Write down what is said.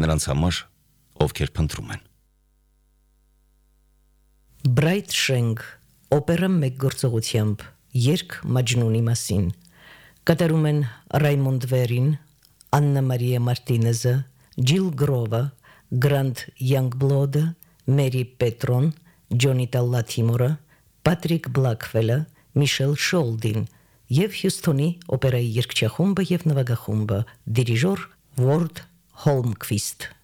նրանց համար, ովքեր փնտրում են։ Bright Sheng օպերա մեկ գործողությամբ երգ Մաջնունի մասին կատարում են Ռայմոնդ Վերին, Աննա Մարիա Մարտինեզը, Ջիլ Գրովը, Գրանտ Յանգբլոդը, Մերի Պետրոն, Ջոնիտա Լաթիմորը, Պատրիկ Բլաքվելը, Միշել Շոլդին եւ Հյուսթոնի օպերայի երգչախումբը եւ նվագախումբը, դիրիժոր Ward Holmquist։